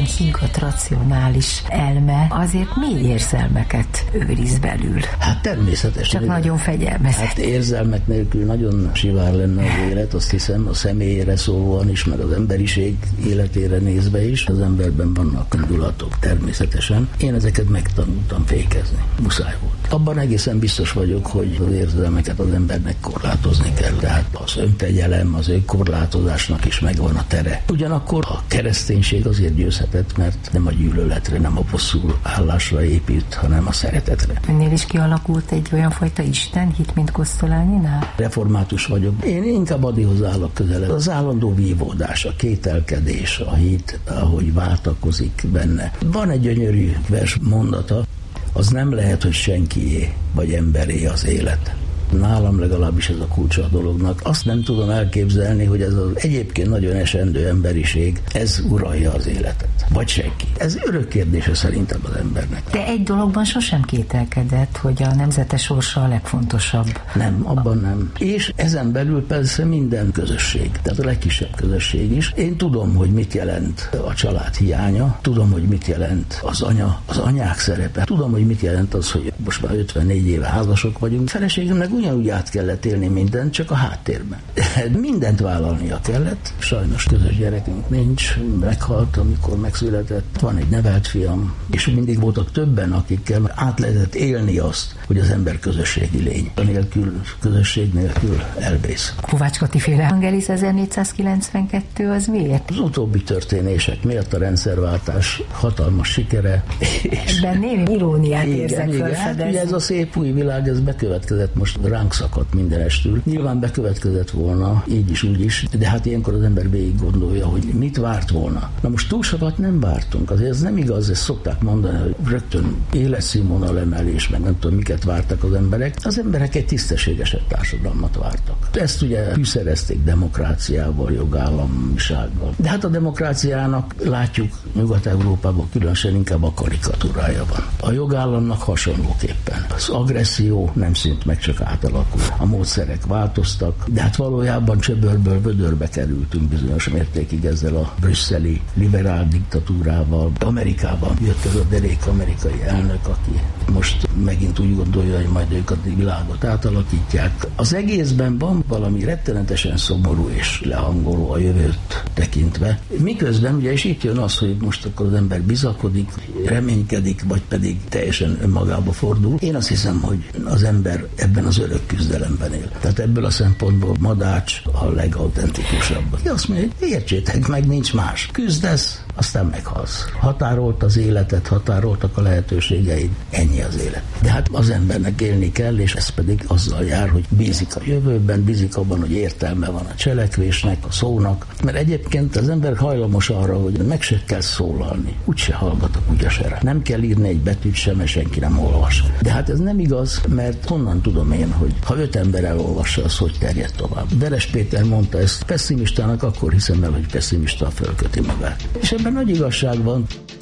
ilyen higgadt, racionális elme azért mély érzelmeket őriz belül. Hát természetesen. Csak nagyon fegyelmezett. Hát érzelmek nélkül nagyon sivár lenne az élet, azt hiszem, a személyére szólóan is, meg az emberiség életére nézve is. Az emberben vannak indulatok, természetesen. Én ezeket megtanultam fékezni. Muszáj volt. Abban egészen biztos vagyok, hogy az érzelmeket az embernek korlátozni kell. Tehát az önfegyelem, az önkorlátozásnak is megvan a tere. Ugyanakkor a kereszténység azért győzhetett, mert nem a gyűlöletre, nem a bosszú állásra épült, hanem a szeretetre. Önnél is kialakult egy olyan fajta istenhit, mint Kosztolánynál? Református vagyok. Én inkább Adihoz állok közelebb. Az állandó vívódás, a kételkedés, a hit, ahogy váltakozik benne. Van egy gyönyörű vers mondata, az nem lehet, hogy senkié vagy emberé az élet. Nálam legalábbis ez a kulcsa a dolognak. Azt nem tudom elképzelni, hogy ez az egyébként nagyon esendő emberiség, ez uralja az életet. Vagy senki. Ez örök kérdése szerintem az embernek. De egy dologban sosem kételkedett, hogy a nemzete sorsa a legfontosabb. Nem, abban nem. És ezen belül persze minden közösség, tehát a legkisebb közösség is. Én tudom, hogy mit jelent a család hiánya, tudom, hogy mit jelent az anyák szerepe, tudom, hogy mit jelent az, hogy most már 54 éve házasok vagyunk. Feleségemnek ugyanúgy át kellett élni mindent, csak a háttérben. Mindent vállalnia kellett. Sajnos közös gyerekünk nincs, meghalt, amikor megszületett. Van egy nevelt fiam, és mindig voltak többen, akikkel át lehetett élni azt, hogy az ember közösségi lény. Közösség nélkül elvész. Kovács Kati féle Angelis 1492 az miért? Az utóbbi történések miatt a rendszerváltás hatalmas sikere. Ebben némi iróniát érzek felfedezni. Hát ugye ez a szép új világ, ez bekövetkezett, most ránk szakadt mindenestül. Nyilván bekövetkezett volna, így is, úgy is, de hát ilyenkor az ember végig gondolja, hogy mit várt volna. Na most túl sokat nem vártunk, azért ez nem igaz, ezt szokták mondani, hogy rögtön életszínvonal emelés, meg nem tudom, miket vártak az emberek. Az emberek egy tisztességesebb társadalmat vártak. Ezt ugye fűszerezték demokráciával, jogállamisággal. De hát a demokráciának látjuk Nyugat-Európában különösen inkább a karikatúrája van. A jogállamnak hasonlóképpen. Az agresszió nem szűnt meg, csak átalakul. A módszerek változtak, de hát valójában csöbörből vödörbe kerültünk bizonyos mértékig ezzel a brüsszeli liberál diktatúrával. Amerikában jött ez a derék amerikai elnök, aki most megint úgy gondolja, hogy majd ők a világot átalakítják. Az egészben van valami rettenetesen szomorú és lehangoló a jövőt tekintve. Miközben ugye is itt jön az, hogy most akkor az ember bizakodik, reménykedik, vagy pedig teljesen önmagába fordul. Én azt hiszem, hogy az ember ebben az örök küzdelemben él. Tehát ebből a szempontból Madács a legautentikusabb. Azt mondja, hogy értsétek meg, nincs más. Küzdesz, aztán meghalsz. Határolt az életet, határoltak a lehetőségeid, ennyi az élet. De hát az embernek élni kell, és ez pedig azzal jár, hogy bízik a jövőben, bízik abban, hogy értelme van a cselekvésnek, a szónak, mert egyébként az ember hajlamos arra, hogy meg se kell szólalni. Úgyse hallgat a kutyasere. Nem kell írni egy betűt sem, mert senki nem olvas. De hát ez nem igaz, mert honnan tudom én, hogy ha 5 ember elolvassa, az hogy terjed tovább. Veres Péter mondta ezt, pessimistának akkor hiszem el, hogy pessimista fölköti magát. És ebben nagy igazság van.